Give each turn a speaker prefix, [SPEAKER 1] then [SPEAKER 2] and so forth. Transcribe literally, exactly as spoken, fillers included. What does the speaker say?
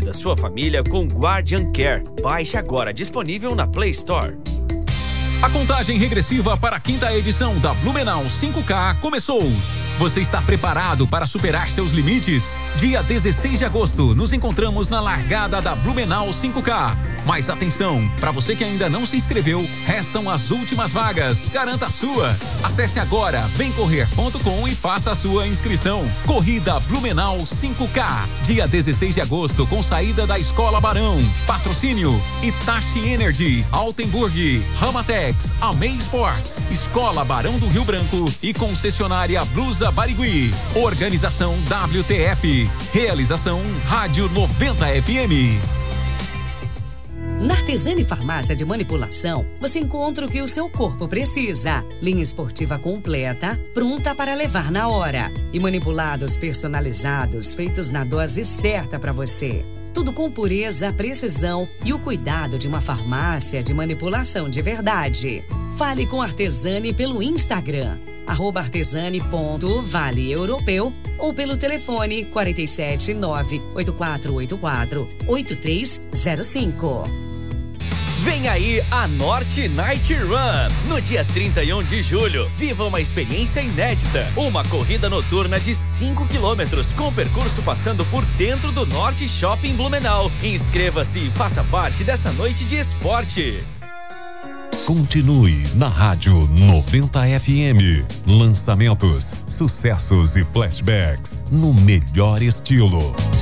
[SPEAKER 1] saúde da sua família com Guardian Care. Baixe agora, disponível na Play Store.
[SPEAKER 2] A contagem regressiva para a quinta edição da Blumenau cinco K começou. Você está preparado para superar seus limites? Dia dezesseis de agosto, nos encontramos na largada da Blumenau cinco K. Mas atenção, para você que ainda não se inscreveu, restam as últimas vagas. Garanta a sua. Acesse agora vem correr ponto com e faça a sua inscrição. Corrida Blumenau cinco K, dia dezesseis de agosto, com saída da Escola Barão. Patrocínio Itachi Energy, Altenburg, Ramatex, Amei Sports, Escola Barão do Rio Branco e concessionária Blusa Barigui. Organização W T F. Realização Rádio noventa F M.
[SPEAKER 3] Na Artesani Farmácia de Manipulação, você encontra o que o seu corpo precisa. Linha esportiva completa, pronta para levar na hora. E manipulados personalizados, feitos na dose certa para você. Tudo com pureza, precisão e o cuidado de uma farmácia de manipulação de verdade. Fale com Artesani pelo Instagram, arroba artesani.vale europeu ou pelo telefone quatro sete nove oito quatro oito quatro oito três zero cinco.
[SPEAKER 1] Vem aí a Norte Night Run, no dia trinta e um de julho. Viva uma experiência inédita. Uma corrida noturna de cinco quilômetros, com percurso passando por dentro do Norte Shopping Blumenau. Inscreva-se e faça parte dessa noite de esporte.
[SPEAKER 4] Continue na Rádio noventa F M. Lançamentos, sucessos e flashbacks no melhor estilo.